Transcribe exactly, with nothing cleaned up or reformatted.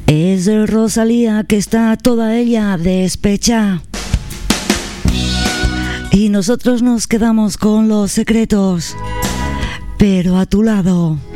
Es Rosalía, que está toda ella despecha. Y nosotros nos quedamos con Los Secretos, pero a tu lado.